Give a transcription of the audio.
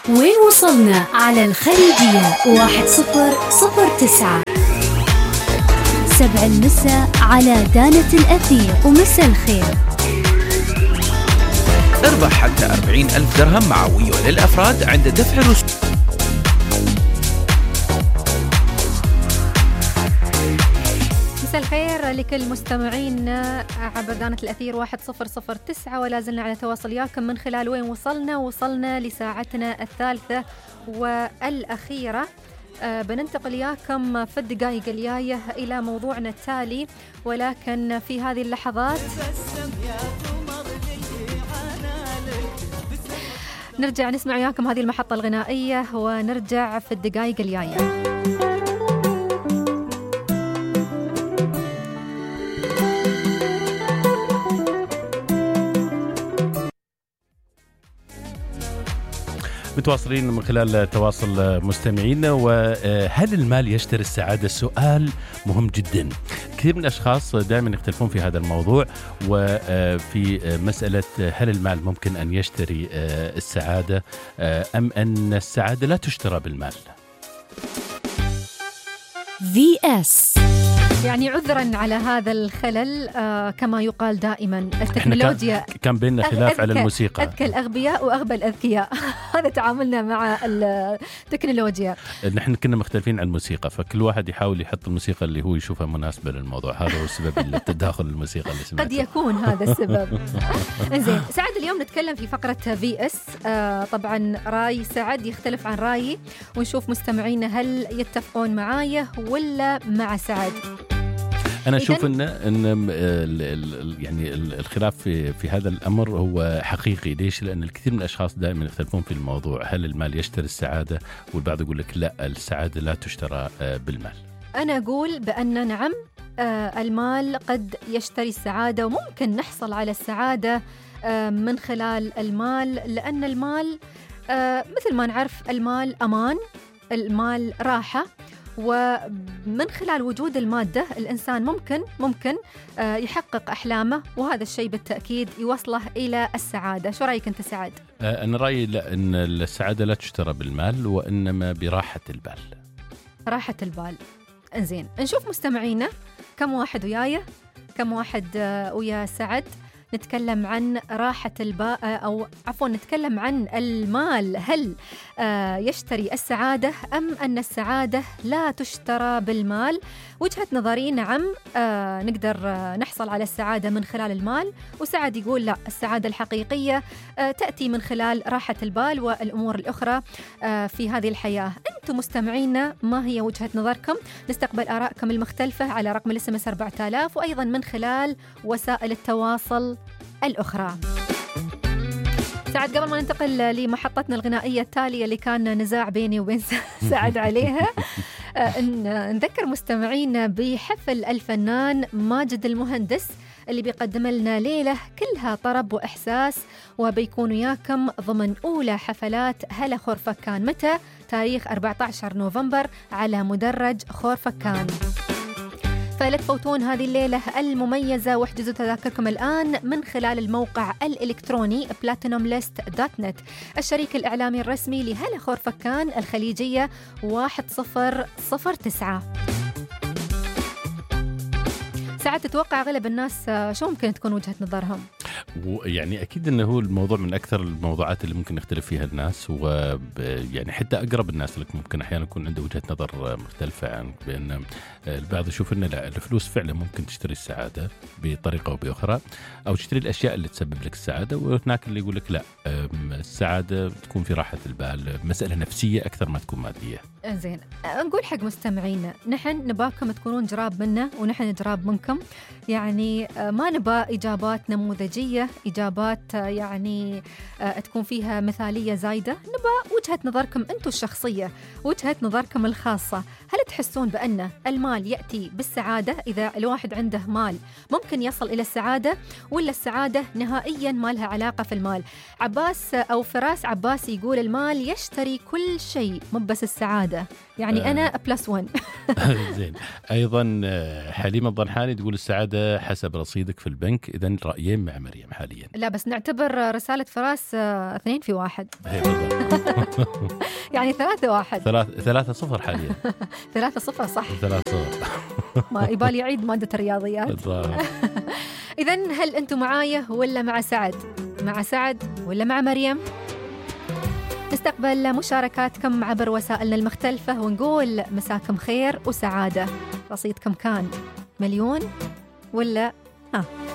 وين وصلنا على الخليجية 1009 7 المساء على دانة الأثير. ومساء الخير. اربح حتى 40,000 درهم معوية للأفراد عند دفع الرسوم. مساء الخير لكل مستمعين عبر دانة الأثير 1009، ولا زلنا على تواصل وياكم من خلال وين وصلنا لساعتنا الثالثة والأخيرة. بننتقل إياكم في الدقائق الجاية إلى موضوعنا التالي، ولكن في هذه اللحظات نرجع نسمع وياكم هذه المحطة الغنائية ونرجع في الدقائق الجاية. متواصلين من خلال تواصل مستمعينا. وهل المال يشتري السعادة؟ سؤال مهم جدا. كثير من الأشخاص دائما يختلفون في هذا الموضوع، وفي مسألة هل المال ممكن أن يشتري السعادة أم أن السعادة لا تشترى بالمال. VS يعني عذرا على هذا الخلل، كما يقال دائما التكنولوجيا كان بيننا خلاف على الموسيقى. أذكى الأغبياء وأغبى الأذكياء. هذا تعاملنا مع التكنولوجيا. نحن كنا مختلفين عن الموسيقى، فكل واحد يحاول يحط الموسيقى اللي هو يشوفها مناسبة للموضوع. هذا هو السبب التداخل الموسيقى اللي سمعته. قد يكون هذا السبب. إنزين، سعد اليوم نتكلم في فقرة VS. طبعا راي سعد يختلف عن رايي، ونشوف مستمعينا هل يتفقون معايا ولا مع سعد. أنا أشوف إن يعني الخلاف في هذا الأمر هو حقيقي. ليش؟ لأن الكثير من الأشخاص دائما يختلفون في الموضوع. هل المال يشتري السعادة؟ والبعض يقول لك لا، السعادة لا تشترى بالمال. أنا أقول بأن نعم، المال قد يشتري السعادة، وممكن نحصل على السعادة من خلال المال، لأن المال مثل ما نعرف المال أمان، المال راحة، ومن خلال وجود المادة الإنسان ممكن يحقق أحلامه، وهذا الشيء بالتأكيد يوصله إلى السعادة. شو رأيك أنت سعد؟ أنا رأيي لا، أن السعادة لا تشترى بالمال، وإنما براحة البال. راحة البال. إنزين، نشوف مستمعينا كم واحد وياي، كم واحد ويا سعد. نتكلم عن راحة البال، أو عفوا نتكلم عن المال. هل يشتري السعادة أم أن السعادة لا تشترى بالمال؟ وجهة نظري نعم، نقدر نحصل على السعادة من خلال المال، وسعد يقول لا، السعادة الحقيقية تأتي من خلال راحة البال والأمور الأخرى في هذه الحياة. أنتم مستمعينا ما هي وجهة نظركم؟ نستقبل آرائكم المختلفة على رقم الSMS 4000، وأيضا من خلال وسائل التواصل الأخرى. سعد، قبل ما ننتقل لمحطتنا الغنائية التالية اللي كان نزاع بيني وبين سعد عليها، نذكر مستمعينا بحفل الفنان ماجد المهندس اللي بيقدم لنا ليلة كلها طرب وإحساس، وبيكون وياكم ضمن أولى حفلات هلا خورفكان. متى؟ تاريخ 14 نوفمبر على مدرج خورفكان. فلا تفوتون هذه الليلة المميزة، واحجزوا تذاكركم الآن من خلال الموقع الإلكتروني platinumlist.net، الشريك الإعلامي الرسمي لهلا خورفكان الخليجية 1009. ساعات تتوقع أغلب الناس شو ممكن تكون وجهة نظرهم؟ يعني أكيد أنه هو الموضوع من أكثر الموضوعات اللي ممكن يختلف فيها الناس، ويعني حتى أقرب الناس لك ممكن أحيانا يكون عنده وجهة نظر مختلفة عنك، بأن البعض يشوف أن لا، الفلوس فعلا ممكن تشتري السعادة بطريقة أو بأخرى، أو تشتري الأشياء اللي تسبب لك السعادة، وهناك اللي يقول لك لا، السعادة تكون في راحة البال، مسألة نفسية أكثر ما تكون مادية. زين، نقول حق مستمعينا نحن نباكم تكونون جراب منا ونحن جراب منكم. يعني ما نبى إجابات نموذجية، إجابات يعني تكون فيها مثالية زايدة. نبى وجهة نظركم أنتم الشخصية، وجهة نظركم الخاصة. هل تحسون بأن المال يأتي بالسعادة؟ إذا الواحد عنده مال ممكن يصل إلى السعادة، ولا السعادة نهائيا ما لها علاقة في المال؟ عباس أو فراس عباس يقول المال يشتري كل شيء، مو بس السعادة. سعادة، يعني أنا +1. زين. أيضا حليمة الضنحاني تقول السعادة حسب رصيدك في البنك. إذن رأيين مع مريم حاليا. لا بس نعتبر رسالة فراس 2 في 1. يعني 3-1. 3-0 حاليا. 3-0 صح. 3-0. ما يبالي عيد مادة الرياضيات. إذن هل أنتم معايا ولا مع سعد؟ مع سعد ولا مع مريم؟ نستقبل مشاركاتكم عبر وسائلنا المختلفة ونقول مساكم خير وسعادة. رصيدكم كان 1,000,000 ولا